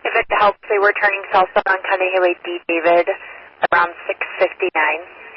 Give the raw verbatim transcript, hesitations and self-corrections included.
If it helps, they were turning cell phone on County Highway D, David, around six fifty-nine.